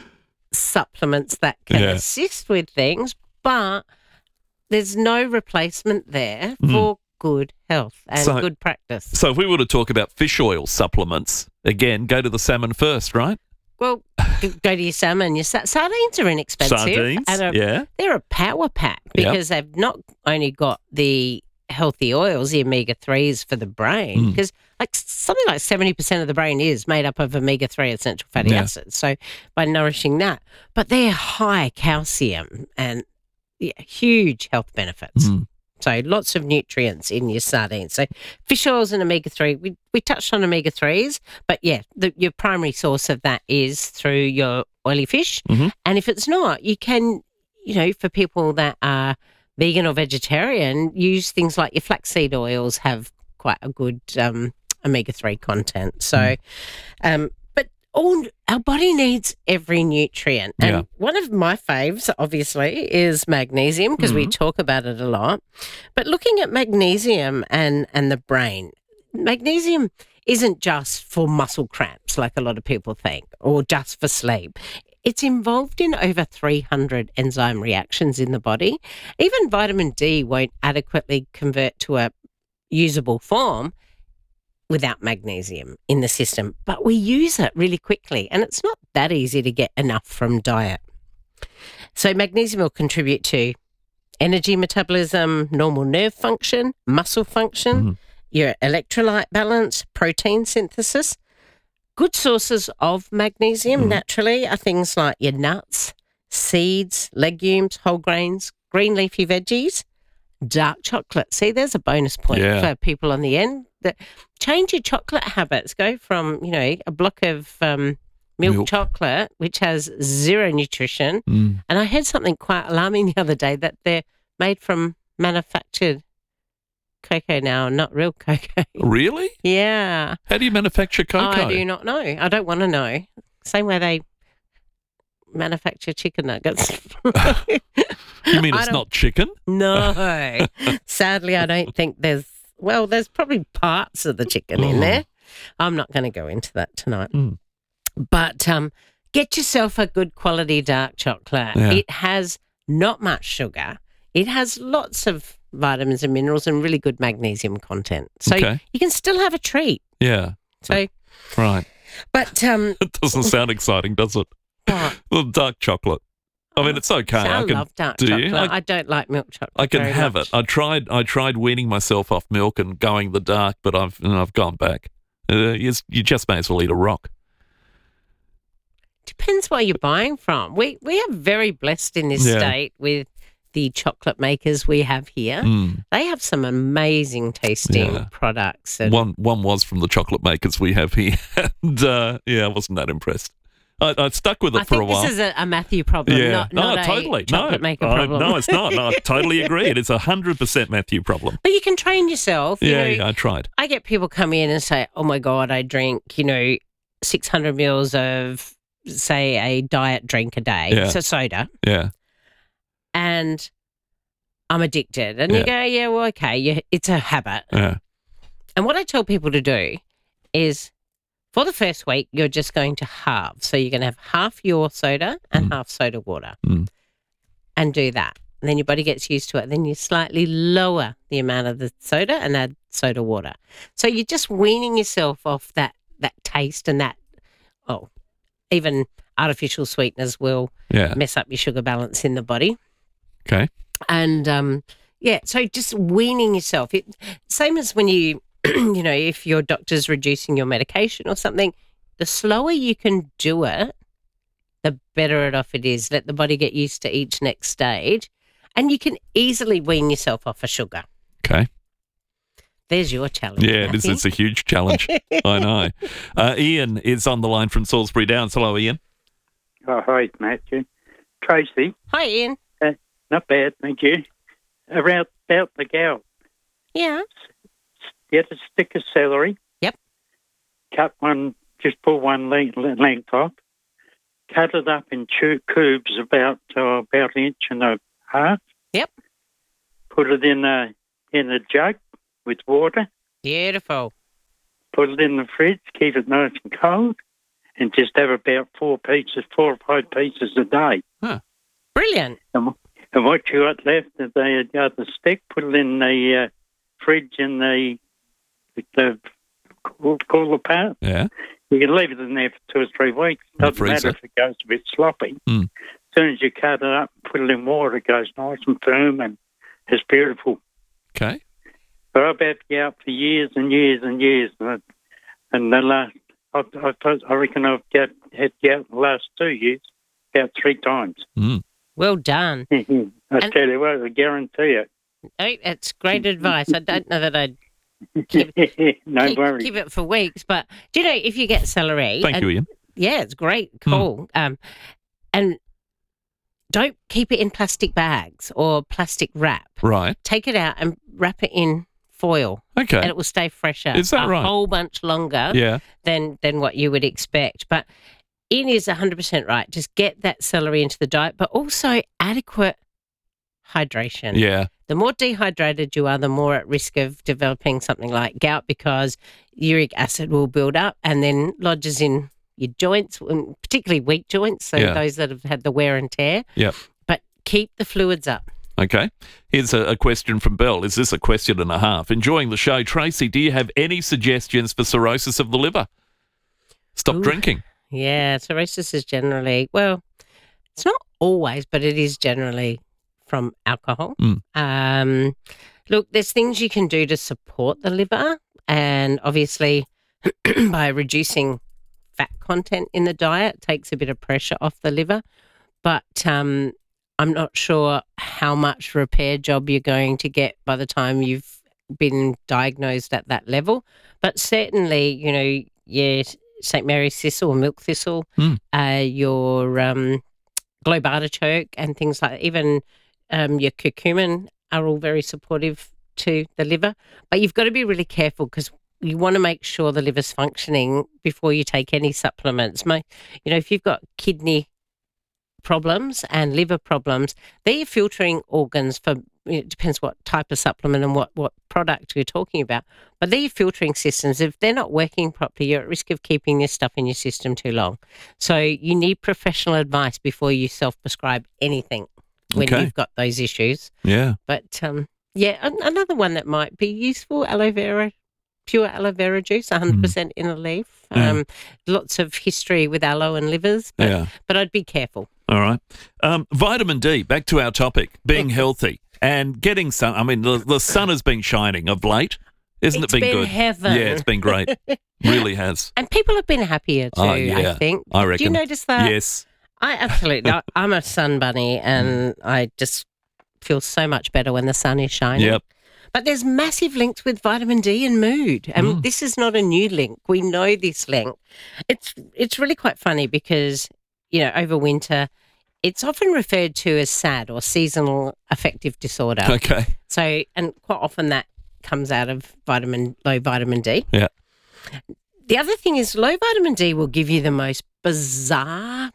supplements that can Yeah. assist with things, but there's no replacement there Mm. for good health and So- good practice. So if we were to talk about fish oil supplements, again, go to the salmon first, right? Well, g- go to your salmon. Your sa- sardines are inexpensive. Sardines, and are- yeah. They're a power pack Yep. because they've not only got the healthy oils, the omega threes for the brain, Mm. because like something like seventy percent of the brain is made up of omega three essential fatty Yeah. acids. So by nourishing that, but they're high calcium and yeah, huge health benefits. Mm. So lots of nutrients in your sardines. So fish oils and omega three. We we touched on omega threes, but yeah, the, your primary source of that is through your oily fish. Mhm. And if it's not, you can, you know, for people that are vegan or vegetarian, use things like your flaxseed oils have quite a good um, omega three content. So, um, but all our body needs every nutrient. And Yeah. one of my faves, obviously, is magnesium because we Mhm. talk about it a lot. But looking at magnesium and, and the brain, magnesium isn't just for muscle cramps like a lot of people think or just for sleep. It's involved in over three hundred enzyme reactions in the body. Even vitamin D won't adequately convert to a usable form without magnesium in the system, but we use it really quickly and it's not that easy to get enough from diet. So magnesium will contribute to energy metabolism, normal nerve function, muscle function, Mm. your electrolyte balance, protein synthesis. Good sources of magnesium Mm. naturally are things like your nuts, seeds, legumes, whole grains, green leafy veggies, dark chocolate. See, there's a bonus point Yeah. for people on the end. That change your chocolate habits. Go from, you know, a block of um, milk, Milk. chocolate, which has zero nutrition. Mm. And I heard something quite alarming the other day that they're made from manufactured cocoa now, not real cocoa. Really? Yeah. How do you manufacture cocoa? I do not know. I don't want to know. Same way they manufacture chicken nuggets. You mean I it's don't- not chicken? No. Sadly, I don't think there's, well, there's probably parts of the chicken in Oh. there. I'm not going to go into that tonight. Mm. But um, get yourself a good quality dark chocolate. Yeah. It has not much sugar. It has lots of vitamins and minerals and really good magnesium content. So Okay. you can still have a treat. Yeah. So, Right. but um, It doesn't sound exciting, does it? what? Well, dark chocolate. I mean, it's okay. I, I can love dark do chocolate. you? I, I, don't like milk chocolate. I can very have much. it. I tried. I tried weaning myself off milk and going the dark, but I've and I've gone back. Uh, you, you just may as well eat a rock. Depends where you're buying from. We we are very blessed in this Yeah. state with the chocolate makers we have here. Mm. They have some amazing tasting Yeah. products. And One one was from the chocolate makers we have here, and uh, yeah, I wasn't that impressed. I, I stuck with it I for a think while. this is a, a Matthew problem, yeah, not, no, not a totally, chocolate no, maker I- problem. no, it's not. No, I totally agree. It is a hundred percent Matthew problem. But you can train yourself. You Yeah, know, yeah, I tried. I get people come in and say, "Oh my god, I drink, you know, six hundred mils of, say, a diet drink a day. Yeah. It's a soda, Yeah, and I'm addicted." And you Yeah. go, "Yeah, well, okay, you, it's a habit." yeah, And what I tell people to do is, for the first week, you're just going to halve. So you're going to have half your soda and half soda water, Mm. and do that. And then your body gets used to it. Then you slightly lower the amount of the soda and add soda water. So you're just weaning yourself off that that taste and that. Oh, even artificial sweeteners will yeah. mess up your sugar balance in the body. Okay. And, um, yeah, so just weaning yourself. It, same as when you, you know, if your doctor's reducing your medication or something, the slower you can do it, the better it off it is. Let the body get used to each next stage. And you can easily wean yourself off of sugar. Okay. There's your challenge. Yeah, it is. It's a huge challenge. I know. Uh, Ian is on the line from Salisbury Downs. Hello, Ian. Oh, hi, Matthew. Tracy. Hi, Ian. Uh, not bad, thank you. Around about the gout. Yeah. Get a stick of celery. Yep. Cut one, just pull one length, length off. Cut it up in two cubes about uh, about an inch and a half. Yep. Put it in a in a jug with water. Beautiful. Put it in the fridge. Keep it nice and cold, and just have about four pieces, four or five pieces a day. Huh. Brilliant. And, and what you got left, if they got the stick, put it in the uh, fridge in the the cooler part. Yeah. You can leave it in there for two or three weeks. Doesn't matter if it goes a bit sloppy. Mm. As soon as you cut it up, put it in water, it goes nice and firm, and it's beautiful. Okay. But I've had gout for years and years and years, and, and the last, I, I, I reckon I've got, had gout the last two years, about three times. Mm. Well done. I And- tell you what, I guarantee it. Oh, that's great advice. I don't know that I'd keep, no keep, worries. keep it for weeks, but do you know if you get celery? Thank and- you, Ian. Yeah, it's great. Cool. Um, and don't keep it in plastic bags or plastic wrap. Right. Take it out and wrap it in foil. Okay. And it will stay fresher. Is that a right? A whole bunch longer Yeah. than, than what you would expect. But Ian is one hundred percent right. Just get that celery into the diet, but also adequate hydration. Yeah. The more dehydrated you are, the more at risk of developing something like gout because uric acid will build up and then lodges in your joints, and particularly weak joints, so Yeah. those that have had the wear and tear. Yep. But keep the fluids up. Okay. Here's a, a question from Belle. Is this a question and a half? Enjoying the show. Tracy, do you have any suggestions for cirrhosis of the liver? Stop Ooh. drinking. Yeah, cirrhosis is generally, well, it's not always, but it is generally from alcohol. Mm. Um, look, there's things you can do to support the liver, and obviously by reducing fat content in the diet takes a bit of pressure off the liver. But um, I'm not sure how much repair job you're going to get by the time you've been diagnosed at that level. But certainly, you know, yeah, Saint Mary's thistle, milk thistle, Mm. uh, your um, globe artichoke and things like that. Even um, your curcumin are all very supportive to the liver. But you've got to be really careful because you want to make sure the liver's functioning before you take any supplements. My, you know, if you've got kidney problems and liver problems, they're your filtering organs for, it depends what type of supplement and what, what product you're talking about, but they're your filtering systems. If they're not working properly, you're at risk of keeping this stuff in your system too long. So you need professional advice before you self-prescribe anything when Okay. you've got those issues. Yeah. But um, yeah, an- another one that might be useful, aloe vera, pure aloe vera juice, one hundred percent in a leaf. Yeah. Um, lots of history with aloe and livers, but, Yeah. but I'd be careful. All right. Um, vitamin D, back to our topic, being healthy and getting sun. I mean, the, the sun has been shining of late. Isn't It's it been, been good? heaven. Yeah, it's been great. Really has. And people have been happier too, Oh, yeah. I think. I Do you reckon. notice that? Yes. I absolutely. I- I'm a sun bunny and I just feel so much better when the sun is shining. Yep. But there's massive links with vitamin D and mood. And Mm. this is not a new link. We know this link. It's it's really quite funny because, you know, over winter, it's often referred to as SAD or seasonal affective disorder. Okay. So, and quite often that comes out of vitamin low vitamin D. Yeah. The other thing is low vitamin D will give you the most bizarre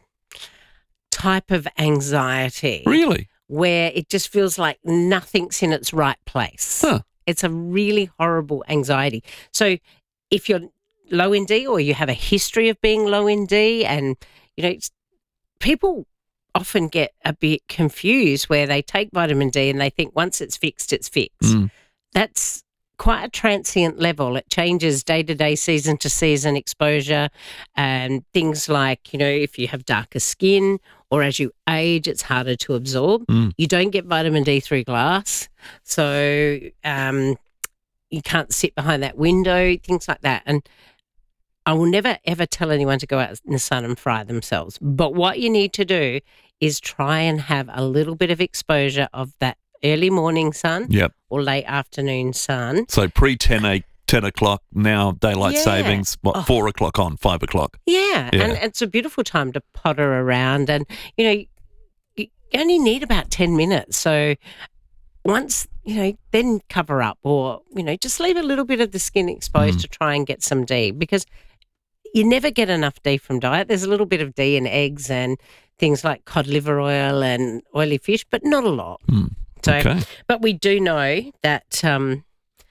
type of anxiety. Really? Where it just feels like nothing's in its right place. Huh. It's a really horrible anxiety. So if you're low in D or you have a history of being low in D, and, you know, it's, people often get a bit confused where they take vitamin D and they think once it's fixed, it's fixed. Mm. That's quite a transient level. It changes day to day, season to season exposure, and things like, you know, if you have darker skin or as you age, it's harder to absorb. Mm. You don't get vitamin D through glass. So um, you can't sit behind that window, things like that. And I will never, ever tell anyone to go out in the sun and fry themselves. But what you need to do is try and have a little bit of exposure of that early morning sun Yep. or late afternoon sun. So pre ten, eight, ten o'clock, now daylight Yeah. savings, what, Oh. four o'clock on, five o'clock. Yeah, Yeah. and it's a beautiful time to potter around, and you know you only need about ten minutes. So once you know, then cover up, or you know, just leave a little bit of the skin exposed Mm. to try and get some D, because you never get enough D from diet. There's a little bit of D in eggs and things like cod liver oil and oily fish, but not a lot. Mm. So, Okay. but we do know that um,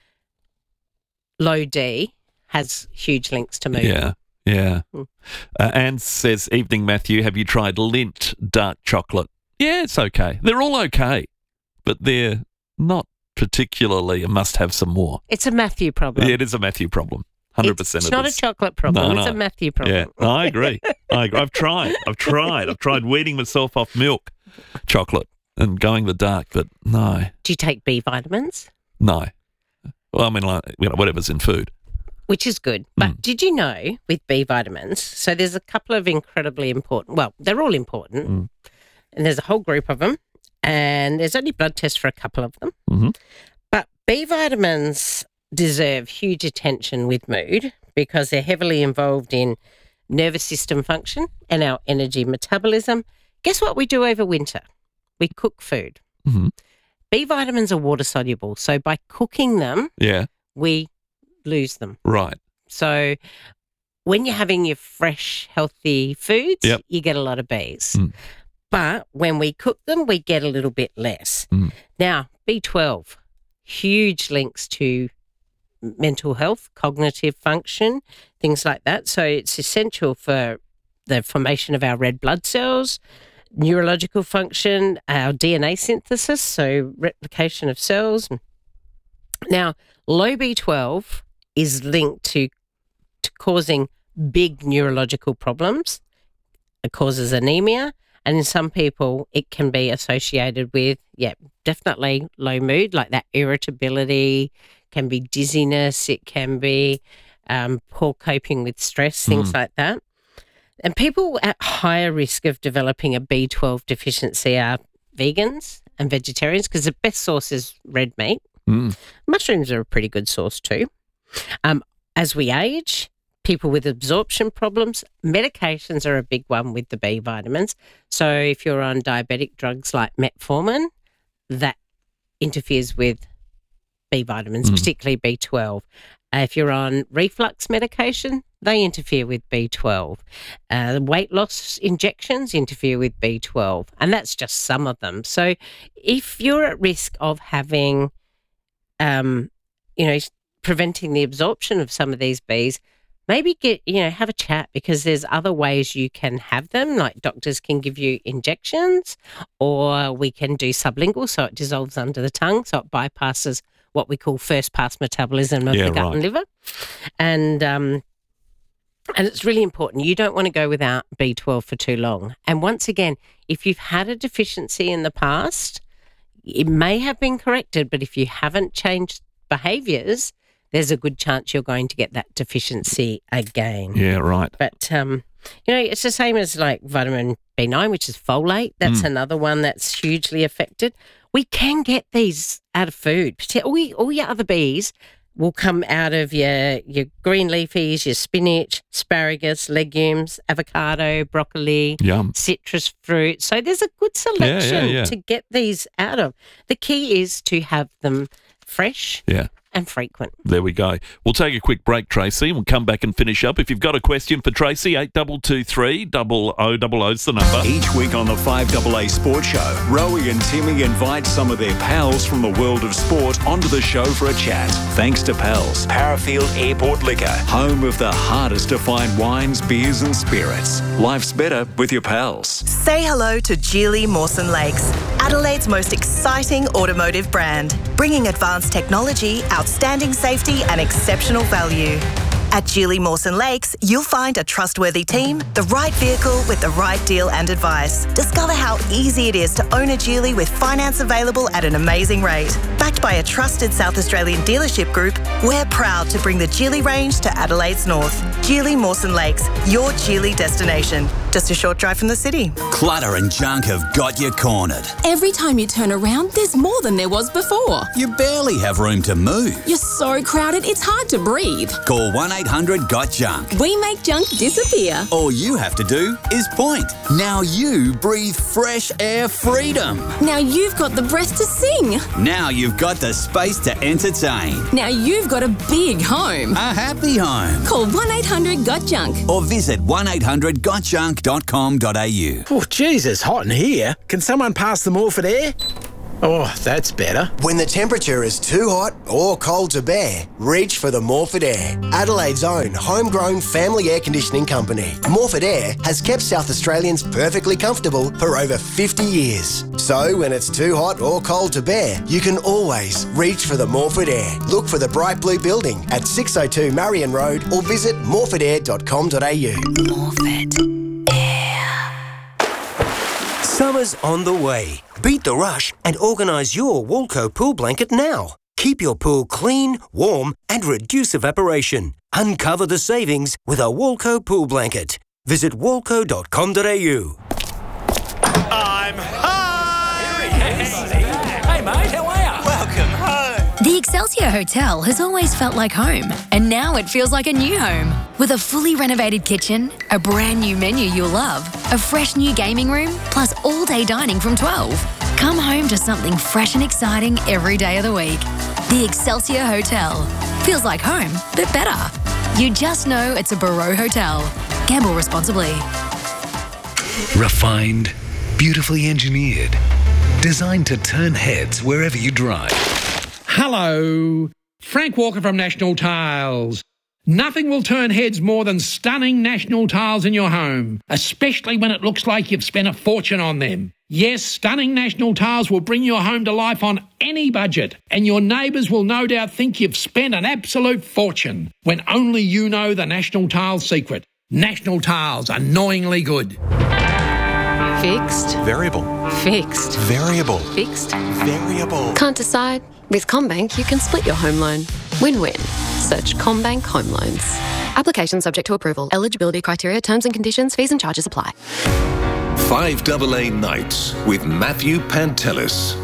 low D has huge links to mood. Yeah, yeah. Mm. Uh, Anne says, evening, Matthew, have you tried Lindt dark chocolate? Yeah, it's okay. They're all okay, but they're not particularly a must have some more. It's a Matthew problem. Yeah, it is a Matthew problem. one hundred percent It's it not is. a chocolate problem. No, It's a no. Matthew problem. Yeah, I agree. I agree. I've tried. I've tried. I've tried weaning myself off milk chocolate and going the dark, but no, Do you take B vitamins? no. Well, I mean, like, you know, whatever's in food. Which is good. But Mm. did you know with B vitamins, so there's a couple of incredibly important, well, they're all important, Mm. and there's a whole group of them, and there's only blood tests for a couple of them. Mm-hmm. But B vitamins deserve huge attention with mood because they're heavily involved in nervous system function and our energy metabolism. Guess what we do over winter? We cook food. Mm-hmm. B vitamins are water soluble, so by cooking them, Yeah, we lose them. right. So when you're having your fresh, healthy foods, Yep. you get a lot of Bs. Mm. But when we cook them, we get a little bit less. Mm. Now, B twelve, huge links to mental health, cognitive function, things like that. So it's essential for the formation of our red blood cells, neurological function, our D N A synthesis, so replication of cells. Now, low B twelve is linked to, to causing big neurological problems. It causes anemia, and in some people, it can be associated with, yeah, definitely low mood, like that irritability, can be dizziness, it can be um, poor coping with stress, things Mm. like that. And people at higher risk of developing a B twelve deficiency are vegans and vegetarians, because the best source is red meat. Mm. Mushrooms are a pretty good source too. Um, as we age, people with absorption problems, medications are a big one with the B vitamins. So if you're on diabetic drugs like metformin, that interferes with B vitamins, Mm. particularly B twelve. Uh, if you're on reflux medication, they interfere with B twelve. Uh, weight loss injections interfere with B twelve, and that's just some of them. So if you're at risk of having, um, you know, preventing the absorption of some of these Bs, maybe get, you know, have a chat, because there's other ways you can have them. Like doctors can give you injections, or we can do sublingual, so it dissolves under the tongue, so it bypasses what we call first pass metabolism of Yeah, the gut right. and liver. And um, and it's really important. You don't want to go without B twelve for too long. And once again, if you've had a deficiency in the past, it may have been corrected, but if you haven't changed behaviours, there's a good chance you're going to get that deficiency again. Yeah, right. But, um, you know, it's the same as like vitamin B nine, which is folate. That's Mm. another one that's hugely affected. We can get these out of food. Partic- All, your- all your other Bs will come out of your, your green leafies, your spinach, asparagus, legumes, avocado, broccoli, Yum. citrus fruit. So there's a good selection yeah. to get these out of. The key is to have them fresh Yeah. and frequent. There we go. We'll take a quick break, Tracy, and we'll come back and finish up. If you've got a question for Tracy, eight two two three, double oh double oh's the number. Each week on the five A A Sports Show, Rowie and Timmy invite some of their pals from the world of sport onto the show for a chat. Thanks to Pals, Parafield Airport Liquor, home of the hardest to find wines, beers and spirits. Life's better with your pals. Say hello to Geely Mawson Lakes. Adelaide's most exciting automotive brand, bringing advanced technology, outstanding safety and exceptional value. At Geely Mawson Lakes, you'll find a trustworthy team, the right vehicle with the right deal and advice. Discover how easy it is to own a Geely with finance available at an amazing rate. Backed by a trusted South Australian dealership group, we're proud to bring the Geely range to Adelaide's north. Geely Mawson Lakes, your Geely destination. Just a short drive from the city. Clutter and junk have got you cornered. Every time you turn around, there's more than there was before. You barely have room to move. You're so crowded, it's hard to breathe. Call one eight hundred got junk. We make junk disappear. All you have to do is point. Now you breathe fresh air freedom. Now you've got the breath to sing. Now you've got the space to entertain. Now you've got a big home. A happy home. Call one eight hundred got junk. Or visit one eight hundred got junk dot com dot a u. Oh, geez, it's hot in here. Can someone pass the Morphett air? Oh, that's better. When the temperature is too hot or cold to bear, reach for the Morphett Air, Adelaide's own homegrown family air conditioning company. Morphett Air has kept South Australians perfectly comfortable for over fifty years. So when it's too hot or cold to bear, you can always reach for the Morphett Air. Look for the bright blue building at six oh two Marion Road or visit morphett air dot com dot a u. Morphett. Summer's on the way. Beat the rush and organise your Walco pool blanket now. Keep your pool clean, warm and reduce evaporation. Uncover the savings with a Walco pool blanket. Visit walco dot com dot a u. I'm home! Hey, mate, how are you? Welcome home. The Excelsior Hotel has always felt like home, and now it feels like a new home. With a fully renovated kitchen, a brand new menu you'll love, a fresh new gaming room, plus all-day dining from twelve. Come home to something fresh and exciting every day of the week. The Excelsior Hotel. Feels like home, but better. You just know it's a Barreau Hotel. Gamble responsibly. Refined, beautifully engineered, designed to turn heads wherever you drive. Hello, Frank Walker from National Tiles. Nothing will turn heads more than stunning National Tiles in your home, especially when it looks like you've spent a fortune on them. Yes, stunning National Tiles will bring your home to life on any budget, and your neighbours will no doubt think you've spent an absolute fortune, when only you know the National Tiles secret. National Tiles, annoyingly good. Fixed. Variable. Fixed. Variable. Fixed. Variable. Can't decide? With CommBank, you can split your home loan. Win-win. Search CommBank Home Loans. Application subject to approval. Eligibility criteria, terms and conditions, fees and charges apply. five double A Nights with Matthew Pantelis.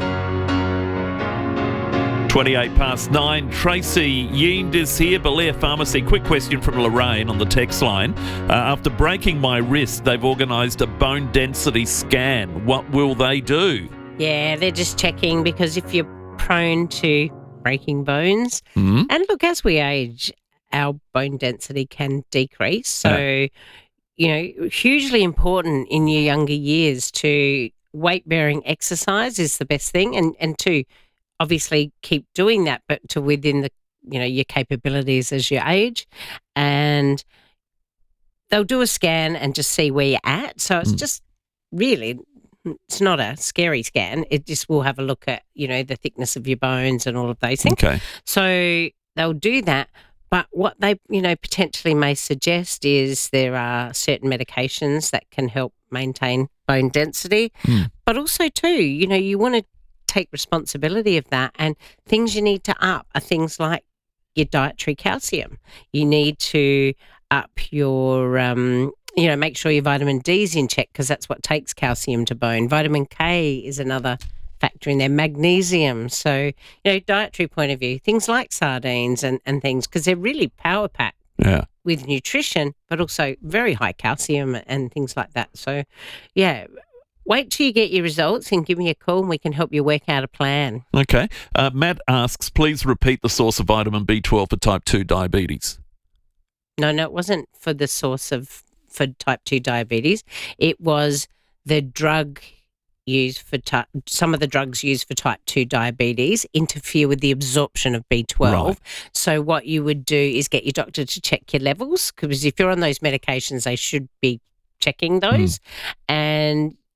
twenty-eight past nine. Tracy Yiend is here, Belair Pharmacy. Quick question from Lorraine on the text line. Uh, after breaking my wrist, they've organised a bone density scan. What will they do? Yeah, they're just checking because if you're prone to breaking bones, mm-hmm. and look, as we age, our bone density can decrease. So, Yeah. you know, hugely important in your younger years to weight-bearing exercise is the best thing, and and to obviously keep doing that, but to within the, you know, your capabilities as you age. And they'll do a scan and just see where you're at. So it's Mm. just really, it's not a scary scan. It just will have a look at, you know, the thickness of your bones and all of those things. Okay. So they'll do that. But what they, you know, potentially may suggest is there are certain medications that can help maintain bone density. Mm. But also too, you know, you want to take responsibility of that, and things you need to up are things like your dietary calcium. You need to up your, um, you know, make sure your vitamin D is in check because that's what takes calcium to bone. Vitamin K is another factor in there, magnesium. So, you know, dietary point of view, things like sardines and, and things, because they're really power packed Yeah. with nutrition, but also very high calcium and things like that. So, yeah, wait till you get your results and give me a call and we can help you work out a plan. Okay. Uh, Matt asks, please repeat the source of vitamin B twelve for type two diabetes. No, no, it wasn't for the source of for type two diabetes. It was the drug used for type, some of the drugs used for type two diabetes interfere with the absorption of B twelve. Right. So what you would do is get your doctor to check your levels, because if you're on those medications, they should be checking those. Mm. And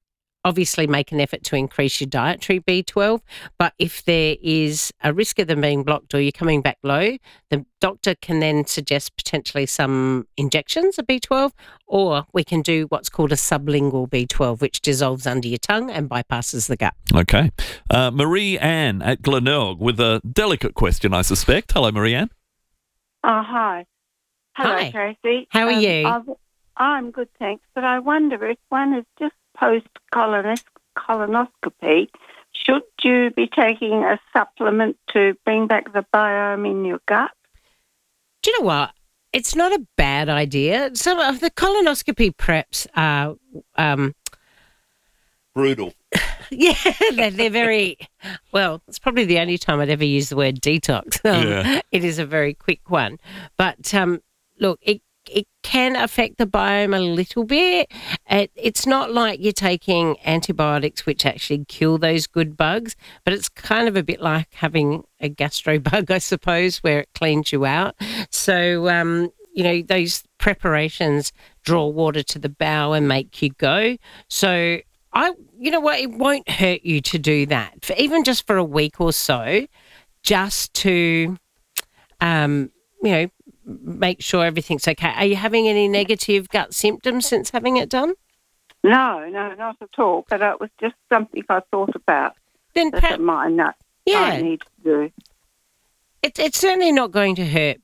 obviously make an effort to increase your dietary B twelve, but if there is a risk of them being blocked or you're coming back low, the doctor can then suggest potentially some injections of B twelve, or we can do what's called a sublingual B twelve, which dissolves under your tongue and bypasses the gut. Okay. Uh, Marie Ann at Glenelg with a delicate question, I suspect. Hello, Marie Ann. Oh, hi. Hello, Hi. Tracy. How are Um, you? I've, I'm good, thanks. But I wonder if one is just post-colonoscopy, should you be taking a supplement to bring back the biome in your gut? Do you know what? It's not a bad idea. Some of the colonoscopy preps are, um, Brutal. yeah, they're, they're very, well, it's probably the only time I'd ever use the word detox. Um, Yeah. It is a very quick one. But um, look, it it can affect the biome a little bit. It, it's not like you're taking antibiotics which actually kill those good bugs, but it's kind of a bit like having a gastro bug, I suppose, where it cleans you out. So, um, you know, those preparations draw water to the bowel and make you go. So I, you know what, it won't hurt you to do that, for even just for a week or so, just to, um, you know, make sure everything's okay. Are you having any negative gut symptoms since having it done? No, no, not at all. But it was just something I thought about. Then that I might not, Yeah. might need to do. It's it's certainly not going to hurt.